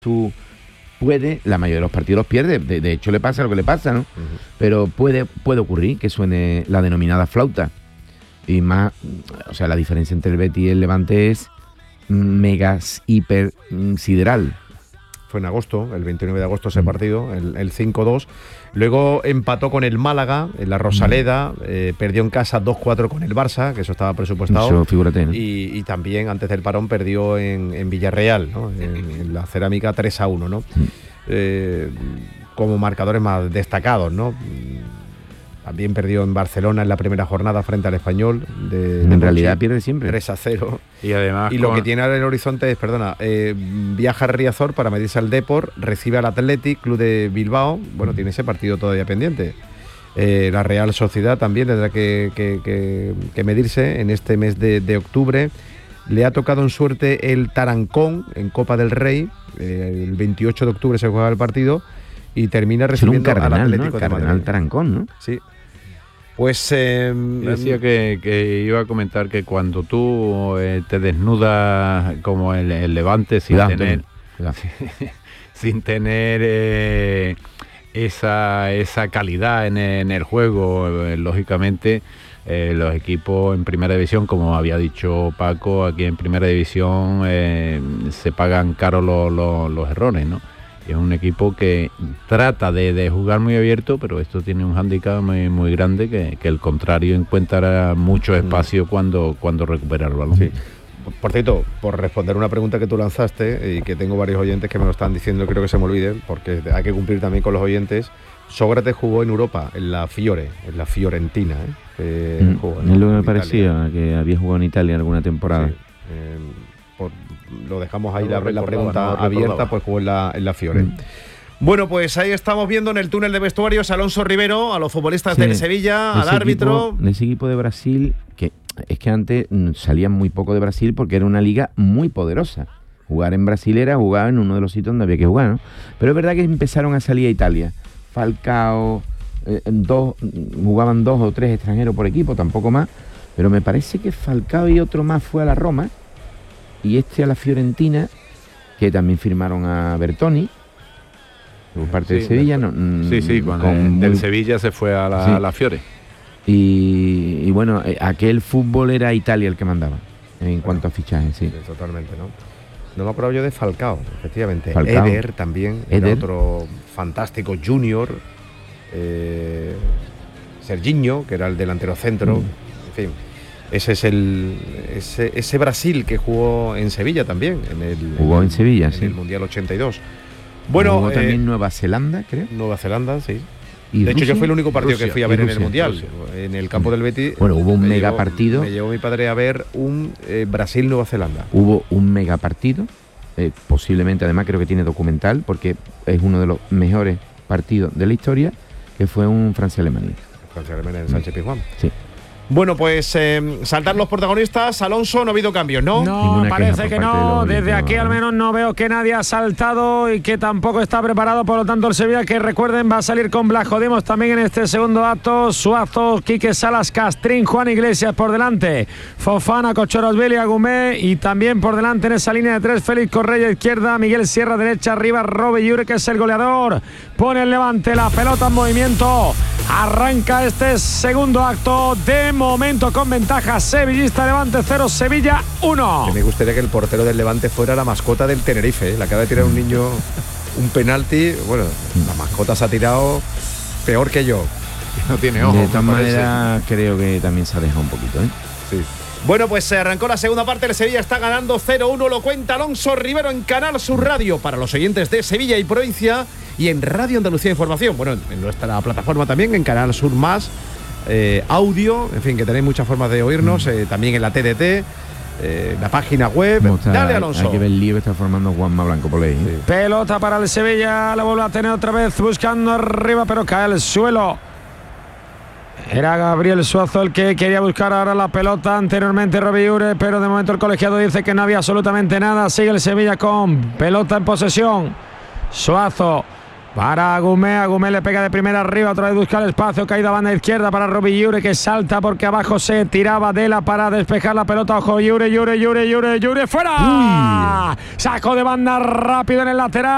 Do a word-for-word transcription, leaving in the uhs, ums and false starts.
tú puede, la mayoría de los partidos los pierde, de, de hecho le pasa lo que le pasa, ¿no? Uh-huh. Pero puede, puede ocurrir que suene la denominada flauta. Y más, o sea, la diferencia entre el Betis y el Levante es megas, hiper, sideral. Fue en agosto, el veintinueve de agosto ese partido, el, el cinco dos. Luego empató con el Málaga en la Rosaleda, eh, perdió en casa dos cuatro con el Barça, que eso estaba presupuestado. Eso, figúrate, ¿no? Y, y también antes del parón perdió en, en Villarreal, ¿no? En, en la Cerámica tres a uno, ¿no? Eh, como marcadores más destacados, ¿no? También perdió en Barcelona en la primera jornada frente al Español. De, en de realidad pierde siempre. tres a cero. Y además. Y con... lo que tiene ahora en el horizonte es, perdona, eh, viaja a Riazor para medirse al Depor, recibe al Athletic Club de Bilbao. Bueno, tiene ese partido todavía pendiente. Eh, la Real Sociedad también tendrá que, que, que, que medirse en este mes de, de octubre. Le ha tocado en suerte el Tarancón en Copa del Rey. Eh, el veintiocho de octubre se juega el partido. Y termina recibiendo un cardenal, al Atlético, ¿no? El de cardenal Madrid. Tarancón, ¿no? Sí. Pues eh, decía que, que iba a comentar que cuando tú eh, te desnudas como el, el Levante sin cuidado, tener cuidado. sin tener eh, esa esa calidad en, en el juego, eh, lógicamente eh, los equipos en primera división, como había dicho Paco, aquí en primera división eh, se pagan caros los, los, los errores, ¿no? Es un equipo que trata de, de jugar muy abierto, pero esto tiene un hándicap muy, muy grande, que, que el contrario encuentra mucho espacio cuando, cuando recupera el balón. Sí. Por cierto, por responder una pregunta que tú lanzaste y que tengo varios oyentes que me lo están diciendo, creo que se me olvide, porque hay que cumplir también con los oyentes. Sócrates jugó en Europa, en la Fiore, en la Fiorentina. ¿eh? Eh, Mm, jugó, es lo que me en parecía, Italia. que había jugado en Italia alguna temporada. Sí. Eh, por, lo dejamos ahí No la, lo la pregunta no lo abierta, recordaba. pues jugó en la, en la Fiore. Mm. Bueno, pues ahí estamos viendo en el túnel de vestuarios a Alonso Rivero, a los futbolistas Sí, del Sevilla, de al ese árbitro. Equipo, de ese equipo de Brasil, que es que antes mm, salían muy poco de Brasil porque era una liga muy poderosa. Jugar en Brasil era jugar en uno de los sitios donde había que jugar, ¿no? Pero es verdad que empezaron a salir a Italia. Falcao, eh, dos, jugaban dos o tres extranjeros por equipo, tampoco más. Pero me parece que Falcao y otro más fue a la Roma y este a la Fiorentina, que también firmaron a Bertoni por parte Sí, de Sevilla. No, Sí, sí, cuando con el, muy- del Sevilla se fue a la, Sí. a la Fiore. Y, y bueno, eh, aquel fútbol era Italia el que mandaba en cuanto a fichajes, sí. Sí, totalmente, ¿no? No me acuerdo yo de Falcao, efectivamente. Falcao. Eder también, era Eder. otro fantástico junior. Eh, Serginho, que era el delantero centro. Mm. En fin, ese es el ese, ese Brasil que jugó en Sevilla también. En el, Jugó en Sevilla, en sí. el Mundial ochenta y dos. Bueno, Jugó eh, también Nueva Zelanda, creo. Nueva Zelanda, sí. Y De hecho, yo Rusia. fui el único partido Rusia, que fui a y ver en el Rusia, Mundial. Rusia. En el campo del Betis. Bueno, hubo un me mega llevó- partido. Me llevó mi padre a ver un eh, Brasil-Nueva Zelanda. Hubo un mega partido, eh, posiblemente, además creo que tiene documental, porque es uno de los mejores partidos de la historia, que fue un Francia-Alemania. Francia Alemania en Sánchez Pizjuán. Sí. Bueno, pues eh, saltar los protagonistas. Alonso, no ha habido cambios, ¿no? No, Ninguna parece queja que por parte de no. los Desde olímpicos, aquí al ¿no? menos no veo que nadie ha saltado y que tampoco está preparado. Por lo tanto, el Sevilla, que recuerden, va a salir con Blajodemos también en este segundo acto. Suazo, Quique Salas, Castrín, Juan Iglesias por delante. Fofana, Cochorosvili, Agumé y también por delante en esa línea de tres, Félix Correa izquierda, Miguel Sierra derecha, arriba Robe Llure, que es el goleador. Pone el Levante la pelota en movimiento. Arranca este segundo acto. De momento con ventaja sevillista, Levante cero, Sevilla uno. Que me gustaría que el portero del Levante fuera la mascota del Tenerife, ¿eh? Le acaba de tirar un niño un penalti. Bueno, la mascota se ha tirado peor que yo. No tiene De ojos, todas me parece. maneras, creo que también se ha dejado un poquito, ¿eh? Sí. Bueno, pues se arrancó la segunda parte. El Sevilla está ganando cero uno. Lo cuenta Alonso Rivero en Canal Sur Radio para los oyentes de Sevilla y provincia y en Radio Andalucía Información. Bueno, en nuestra plataforma también, en Canal Sur Más, eh, audio, en fin, que tenéis muchas formas de oírnos. Eh, también en la T D T, eh, la página web. Cómo está- Dale, hay- Alonso. Hay que ver el lío que está formando Juanma Blanco por ahí, ¿eh? Pelota para el Sevilla, la vuelve a tener otra vez buscando arriba, pero cae al suelo. Era Gabriel Suazo el que quería buscar ahora la pelota, anteriormente Robiure, pero de momento el colegiado dice que no había absolutamente nada. Sigue el Sevilla con pelota en posesión. Suazo para Agumé, Agumé le pega de primera arriba, otra vez busca el espacio, caída a banda izquierda para Robiure, que salta porque abajo se tiraba Dela para despejar la pelota. Ojo, Llure, Llure, Llure, Llure, Llure, fuera. Sacó de banda rápido en el lateral.